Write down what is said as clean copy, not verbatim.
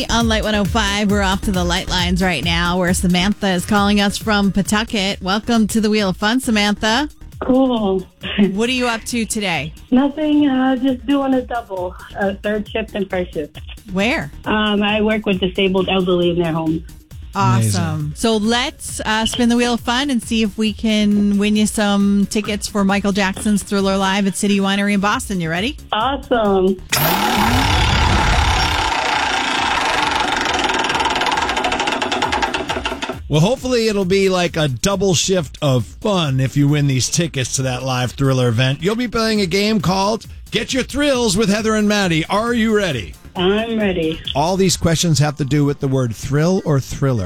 Maddie on Light 105. We're off to the light lines right now where Samantha is calling us from Pawtucket. Welcome to the Wheel of Fun, Samantha. Cool. What are you up to today? Nothing, just doing a double, third shift and first shift. Where? I work with disabled elderly in their homes. Awesome. Amazing. So let's spin the Wheel of Fun and see if we can win you some tickets for Michael Jackson's Thriller Live at City Winery in Boston. You ready? Awesome. Well, hopefully it'll be like a double shift of fun if you win these tickets to that live Thriller event. You'll be playing a game called Get Your Thrills with Heather and Maddie. Are you ready? I'm ready. All these questions have to do with the word thrill or thriller.